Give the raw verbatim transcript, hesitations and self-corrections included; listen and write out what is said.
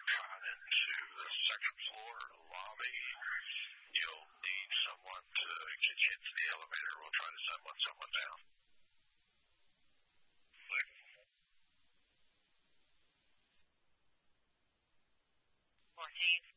got into the second floor lobby, you'll need someone to get you into the elevator. We'll try to send one someone down. fourteen.